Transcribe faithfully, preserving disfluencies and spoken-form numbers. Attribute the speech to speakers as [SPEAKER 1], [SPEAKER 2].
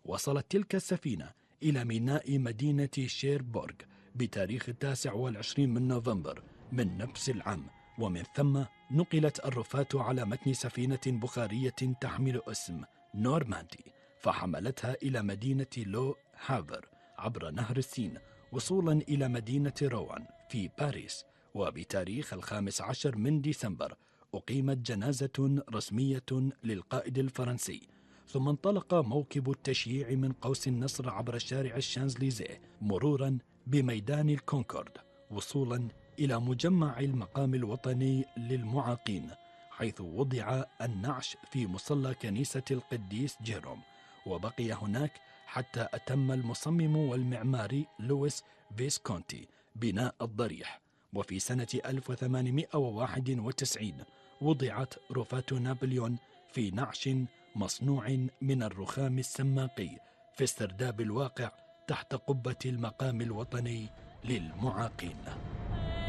[SPEAKER 1] وصلت تلك السفينة إلى ميناء مدينة شيربورغ بتاريخ التاسع والعشرين من نوفمبر من نفس العام، ومن ثم نقلت الرفاة على متن سفينة بخارية تحمل اسم نورماندي، فحملتها إلى مدينة لو هافر عبر نهر السين وصولا إلى مدينة روان في باريس. وبتاريخ الخامس عشر من ديسمبر أقيمت جنازة رسمية للقائد الفرنسي، ثم انطلق موكب التشييع من قوس النصر عبر شارع الشانزليزيه مرورا بميدان الكونكورد وصولا إلى مجمع المقام الوطني للمعاقين، حيث وضع النعش في مصلى كنيسة القديس جيروم، وبقي هناك حتى أتم المصمم والمعماري لويس فيسكونتي بناء الضريح. وفي سنة ألف وثمانمائة وواحد وتسعين وضعت رفاة نابليون في نعش مصنوع من الرخام السماقي في السرداب الواقع تحت قبة المقام الوطني للمعاقين.